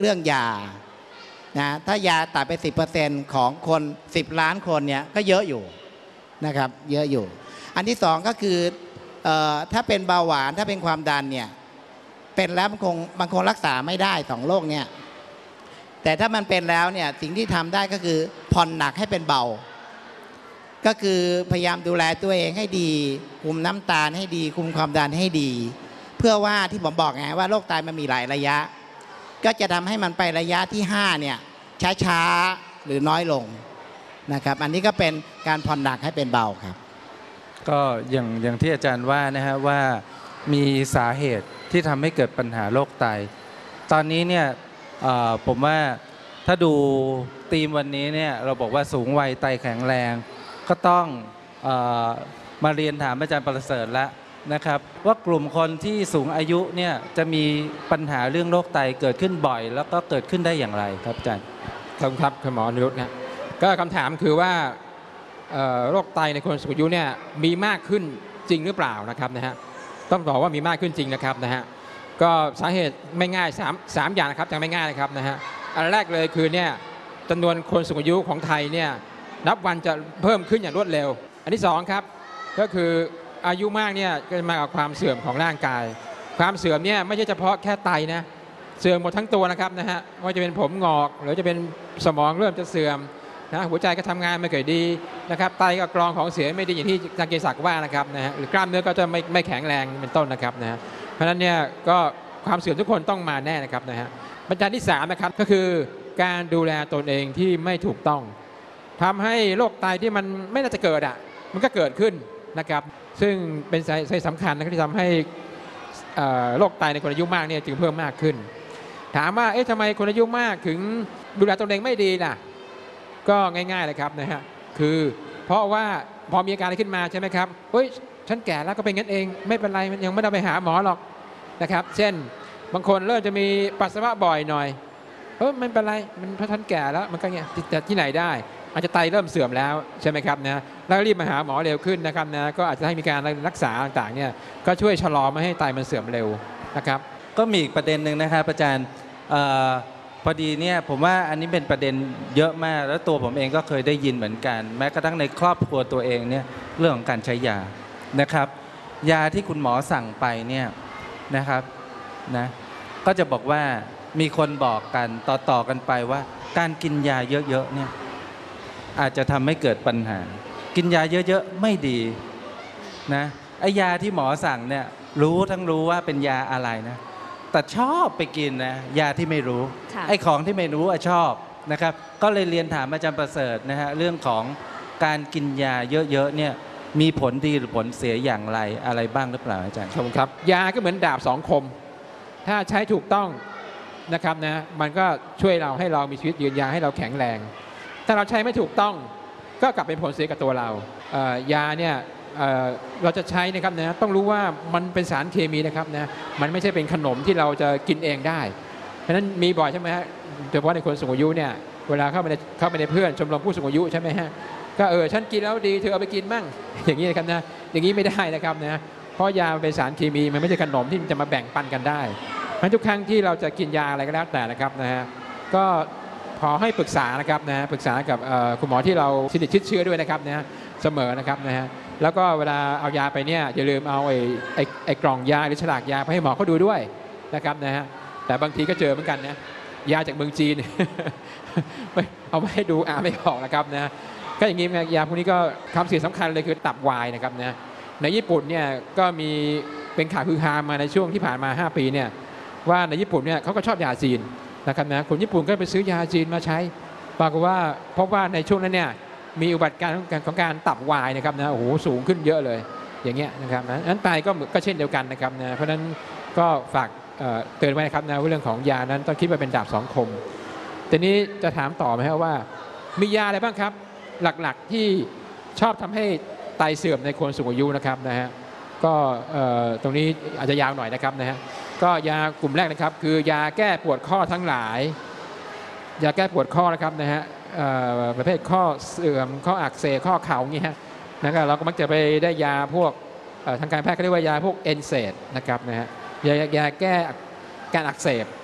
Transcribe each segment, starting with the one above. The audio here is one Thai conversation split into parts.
เรื่องยานะถ้ายาตัดไป 10% ของคน10 ล้านคนเนี่ยก็เยอะอยู่นะครับเยอะอยู่อันที่สองก็คือถ้าเป็นเบาหวานถ้าเป็นความดันเนี่ยเป็นแล้วมันคงรักษาไม่ได้2โรคเนี่ยแต่ถ้ามันเป็นแล้วเนี่ยสิ่งที่ทำได้ก็คือผ่อนหนักให้เป็นเบาก็คือพยายามดูแลตัวเองให้ดีคุมน้ำตาลให้ดีคุมความดันให้ดีเพื่อว่าที่ผมบอกไงว่าโรคไตมันมีหลายระยะก็จะทำให้มันไประยะที่5เนี่ยช้าๆหรือน้อยลงนะครับอันนี้ก็เป็นการผ่อนหนักให้เป็นเบาครับก็อย่างที่อาจารย์ว่านะฮะว่ามีสาเหตุที่ทำให้เกิดปัญหาโรคไตตอนนี้เนี่ยผมว่าถ้าดูธีมวันนี้เนี่ยเราบอกว่าสูงวัยไตแข็งแรงก็ต้องมาเรียนถามอาจารย์ประเสริฐแล้วนะครับว่ากลุ่มคนที่สูงอายุเนี่ยจะมีปัญหาเรื่องโรคไตเกิดขึ้นบ่อยแล้วก็เกิดขึ้นได้อย่างไรครับอาจารย์ครับคุณหมอนิรุตนะก็คำถามคือว่าโรคไตในคนสูงอายุเนี่ยมีมากขึ้นจริงหรือเปล่านะครับนะฮะต้องบอกว่ามีมากขึ้นจริงนะครับนะฮะก็สาเหตุไม่ง่าย3อย่างนะครับยังไม่ง่ายนะครับนะฮะอันแรกเลยคือเนี่ยจำนวนคนสูงอายุของไทยเนี่ยนับวันจะเพิ่มขึ้นอย่างรวดเร็วอันที่2ครับก็คืออายุมากเนี่ยก็มากับความเสื่อมของร่างกายความเสื่อมเนี่ยไม่ใช่เฉพาะแค่ไตนะเสื่อมหมดทั้งตัวนะครับนะฮะว่าจะเป็นผมงอกหรือจะเป็นสมองเริ่มจะเสื่อมนะหัวใจก็ทำงานไม่ค่อยดีนะครับไตก็กรองของเสียไม่ดีอย่างที่อาจารย์เกษศักดิ์ว่านะครับนะฮะหรือกล้ามเนื้อก็จะไม่แข็งแรงเป็นต้นนะครับนะฮะเพราะฉะนั้นเนี่ยก็ความเสื่อมทุกคนต้องมาแน่นะครับนะฮะปัจจัยที่3นะครับก็คือการดูแลตนเองที่ไม่ถูกต้องทำให้โรคไตที่มันไม่น่าจะเกิดมันก็เกิดขึ้นนะครับซึ่งเป็นสาเหตุสำคัญนะครับที่ทำให้โรคไตในคนอายุมากเนี่ยจึงเพิ่มมากขึ้นถามว่าทำไมคนอายุมากถึงดูแลตนเองไม่ดีล่ะก็ง่ายๆเลยครับนะฮะคือเพราะว่าพอมีอาการอะไรขึ้นมาใช่ไหมครับเฮ้ยฉันแก่แล้วก็เป็นงั้นเองไม่เป็นไรมันยังไม่ต้องไปหาหมอหรอกนะครับเช่นบางคนเริ่มจะมีปัสสาวะบ่อยหน่อยไม่เป็นไรมันเพราะฉันแก่แล้วมันก็เงี้ยแต่ที่ไหนได้อาจจะไตเริ่มเสื่อมแล้วใช่ไหมครับนะแล้วรีบมาหาหมอเร็วขึ้นนะครับนะก็อาจจะให้มีการรักษาต่างๆเนี่ยก็ช่วยชะลอไม่ให้ไตมันเสื่อมเร็วนะครับก็มีอีกประเด็นหนึ่งนะครับอาจารย์พอดีเนี่ยผมว่าอันนี้เป็นประเด็นเยอะมากแล้วตัวผมเองก็เคยได้ยินเหมือนกันแม้กระทั่งในครอบครัวตัวเองเนี่ยเรื่องของการใช้ยานะครับยาที่คุณหมอสั่งไปเนี่ยนะครับนะก็จะบอกว่ามีคนบอกกันต่อกันไปว่าการกินยาเยอะๆเนี่ยอาจจะทำให้เกิดปัญหากินยาเยอะๆไม่ดีนะไอ้ยาที่หมอสั่งเนี่ยรู้ว่าเป็นยาอะไรนะแต่ชอบไปกินนะยาที่ไม่รู้ไอ้ของที่ไม่รู้ชอบนะครับก็เลยเรียนถามอาจารย์ประเสริฐนะฮะเรื่องของการกินยาเยอะๆเนี่ยมีผลดีหรือผลเสียอย่างไรอะไรบ้างหรือเปล่าอาจารย์ครับยาก็เหมือนดาบ2 คมถ้าใช้ถูกต้องนะครับนะมันก็ช่วยเราให้เรามีชีวิตยืนยาวให้เราแข็งแรงถ้าเราใช้ไม่ถูกต้องก็กลับเป็นผลเสียกับตัวเรายาเนี่ยเราจะใช้นะครับนะต้องรู้ว่ามันเป็นสารเคมีนะครับนะมันไม่ใช่เป็นขนมที่เราจะกินเองได้เพราะฉะนั้นมีบ่อยใช่ไหมฮะโดยเฉพาะในคนสูงอายุเนี่ยเวลาเข้าไปในเพื่อนชมรมผู้สูงอายุใช่ไหมฮะก็ฉันกินแล้วดีเธอเอาไปกินมั่งอย่างนี้นะครับนะอย่างนี้ไม่ได้นะครับนะเพราะยาเป็นสารเคมีมันไม่ใช่ขนมที่จะมาแบ่งปันกันได้เพราะทุกครั้งที่เราจะกินยาอะไรก็แล้วแต่นะครับนะฮะก็ขอให้ปรึกษานะครับนะปรึกษากับคุณหมอที่เราสนิทชิดเชื้อด้วยนะครับนะเสมอนะครับนะฮะแล้วก็เวลาเอายาไปเนี่ยอย่าลืมเอาไอ้กล่องยาหรือฉลากยาไปให้หมอเขาดูด้วยนะครับนะฮะแต่บางทีก็เจอเหมือนกันนะยาจากเมืองจีน เอาไปให้ดูไม่ออกนะครับนะก็อย่างนี้ยาพวกนี้ก็ความเสี่ยงสำคัญเลยคือตับวายนะครับนะในญี่ปุ่นเนี่ยก็มีเป็นข่าวฮือฮามาในช่วงที่ผ่านมา5 ปีเนี่ยว่าในญี่ปุ่นเนี่ยเขาก็ชอบยาจีนนะครับนะคนญี่ปุ่นก็ไปซื้อยาจีนมาใช้ปรากฏว่าพบว่าในช่วงนั้นเนี่ยมีอุบัติการของการตับวายนะครับนะโอ้โหสูงขึ้นเยอะเลยอย่างเงี้ยนะครับนะนั้นไตก็เช่นเดียวกันนะครับนะเพราะฉะนั้นก็ฝากเตือนไว้นะครับนะว่าเรื่องของยานั้นต้องคิดว่าเป็นดาบ2 คมทีนี้จะถามต่อไหมครับว่ามียาอะไรบ้างครับหลักๆที่ชอบทำให้ไตเสื่อมในคนสูงอายุนะครับนะฮะก็ตรงนี้อาจจะยาวหน่อยนะครับนะฮะก็ยากลุ่มแรกนะครับคือยาแก้ปวดข้อทั้งหลายยาแก้ปวดข้อนะครับนะฮะประเภทข้อเสื่อมข้ออักเสบข้อเข่าอย่างนี้ฮะนะครับเราก็มักจะไปได้ยาพวกทางการแพทย์เขาเรียกว่ายาพวกเอนเซดนะครับนะฮะยาแก้การอักเสบ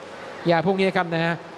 ยาพวกนี้ครับนะฮะ